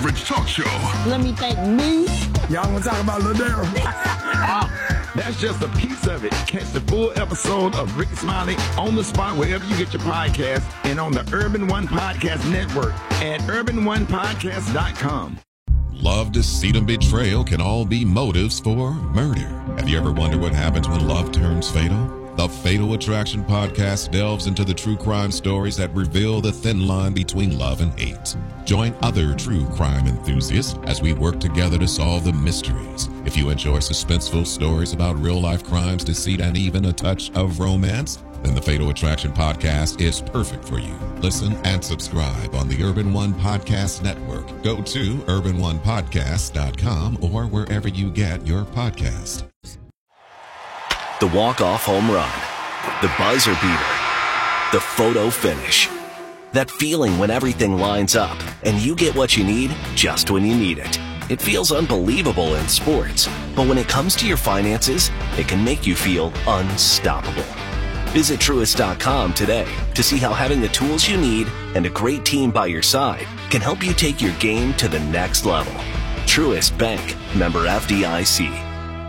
average talk show. Let me thank me. Y'all want to talk about Lil Daryl? That's just a piece of it. Catch the full episode of Rickey Smiley on the spot wherever you get your podcast and on the Urban One Podcast Network at urbanonepodcast.com. Love, deceit, and betrayal can all be motives for murder. Have you ever wondered what happens when love turns fatal? The Fatal Attraction Podcast delves into the true crime stories that reveal the thin line between love and hate. Join other true crime enthusiasts as we work together to solve the mysteries. If you enjoy suspenseful stories about real-life crimes, deceit, and even a touch of romance, then the Fatal Attraction Podcast is perfect for you. Listen and subscribe on the Urban One Podcast Network. Go to urbanonepodcast.com or wherever you get your podcast. The walk-off home run, the buzzer beater, the photo finish. That feeling when everything lines up and you get what you need just when you need it. It feels unbelievable in sports, but when it comes to your finances, it can make you feel unstoppable. Visit Truist.com today to see how having the tools you need and a great team by your side can help you take your game to the next level. Truist Bank, member FDIC.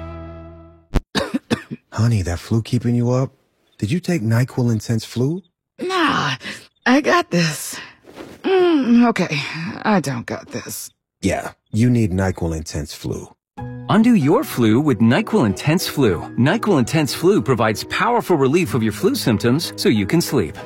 Honey, that flu keeping you up? Did you take NyQuil Intense Flu? Nah, I got this. Okay, I don't got this. Yeah, you need NyQuil Intense Flu. Undo your flu with NyQuil Intense Flu. NyQuil Intense Flu provides powerful relief of your flu symptoms so you can sleep.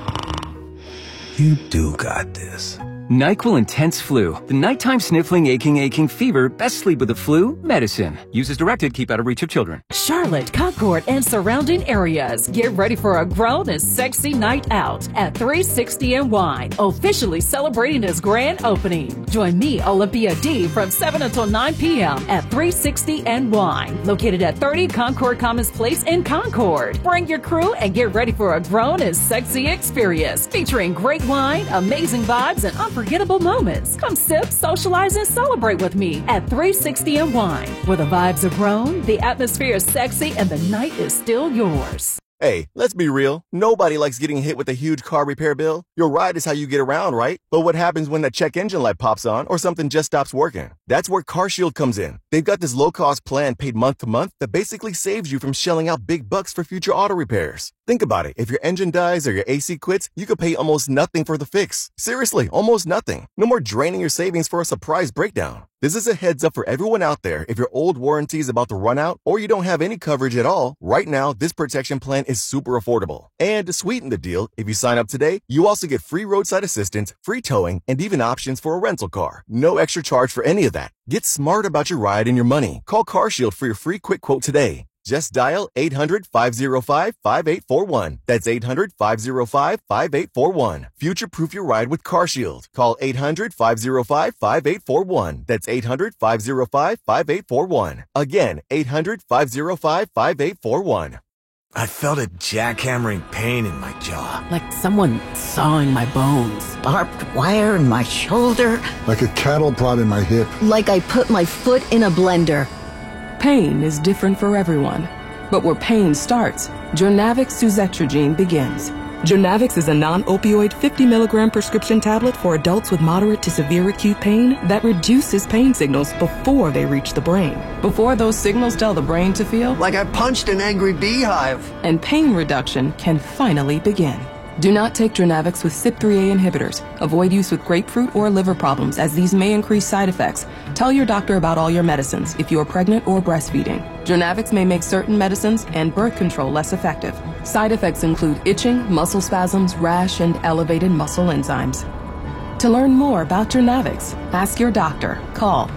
You do got this. NyQuil Intense Flu. The nighttime sniffling, aching fever. Best sleep with the flu medicine. Use as directed. Keep out of reach of children. Charlotte, Concord, and surrounding areas. Get ready for a grown and sexy night out at 360 and Wine, officially celebrating its grand opening. Join me, Olympia D, from 7 until 9 p.m. at 360 and Wine, located at 30 Concord Commons Place in Concord. Bring your crew and get ready for a grown and sexy experience featuring great wine, amazing vibes, and unforgettable moments. Come sip, socialize, and celebrate with me at 360 and Wine, where the vibes are grown, the atmosphere is sexy, and the night is still yours. Hey, let's be real. Nobody likes getting hit with a huge car repair bill. Your ride is how you get around, right? But what happens when that check engine light pops on or something just stops working? That's where CarShield comes in. They've got this low-cost plan paid month to month that basically saves you from shelling out big bucks for future auto repairs. Think about it. If your engine dies or your AC quits, you could pay almost nothing for the fix. Seriously, almost nothing. No more draining your savings for a surprise breakdown. This is a heads up for everyone out there. If your old warranty is about to run out or you don't have any coverage at all, right now, this protection plan is super affordable. And to sweeten the deal, if you sign up today, you also get free roadside assistance, free towing, and even options for a rental car. No extra charge for any of that. Get smart about your ride and your money. Call CarShield for your free quick quote today. Just dial 800-505-5841. That's 800-505-5841. Future-proof your ride with CarShield. Call 800-505-5841. That's 800-505-5841. Again, 800-505-5841. I felt a jackhammering pain in my jaw. Like someone sawing my bones. Barbed wire in my shoulder. Like a cattle prod in my hip. Like I put my foot in a blender. Pain is different for everyone, but where pain starts, Jornavix suzetrigine begins. Jornavix is a non-opioid 50 milligram prescription tablet for adults with moderate to severe acute pain that reduces pain signals before they reach the brain. Before those signals tell the brain to feel like I punched an angry beehive. And pain reduction can finally begin. Do not take Jornavix with CYP3A inhibitors. Avoid use with grapefruit or liver problems, as these may increase side effects. Tell your doctor about all your medicines if you are pregnant or breastfeeding. Jornavix may make certain medicines and birth control less effective. Side effects include itching, muscle spasms, rash, and elevated muscle enzymes. To learn more about Jornavix, ask your doctor. Call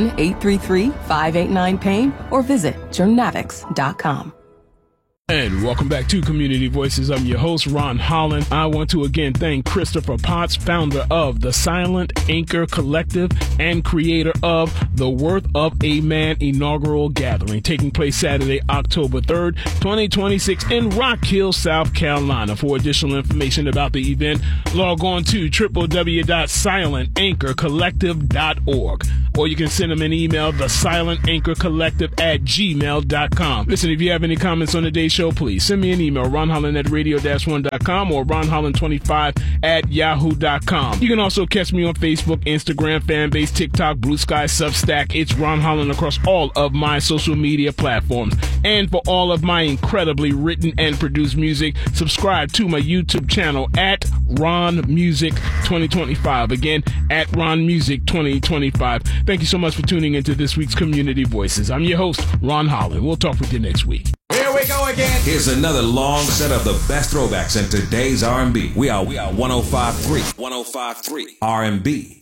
1-833-589-PAIN or visit jornavix.com. And welcome back to Community Voices. I'm your host, Ron Holland. I want to again thank Christopher Potts, founder of the Silent Anchor Collective and creator of the Worth of a Man inaugural gathering, taking place Saturday, October 3rd, 2026 in Rock Hill, South Carolina. For additional information about the event, log on to www.silentanchorcollective.org, or you can send them an email, thesilentancyorcollective@gmail.com. Listen, if you have any comments on today's show, show, please send me an email, ronholland@radio-1.com or ronholland25@yahoo.com. You can also catch me on Facebook, Instagram, Fanbase, TikTok, Blue Sky, Substack. It's Ron Holland across all of my social media platforms. And for all of my incredibly written and produced music, subscribe to my YouTube channel at Ron Music 2025. Again, at Ron Music 2025. Thank you so much for tuning into this week's Community Voices. I'm your host, Ron Holland. We'll talk with you next week. Here we go again. Here's another long set of the best throwbacks in today's R&B. We are 105.3 R&B.